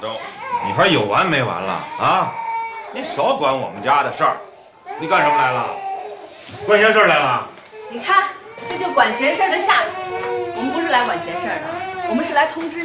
着，你还有完没完了啊？你少管我们家的事儿，你干什么来了？管闲事来了？ 你看，这就管闲事的下场。我们不是来管闲事的，我们是来通知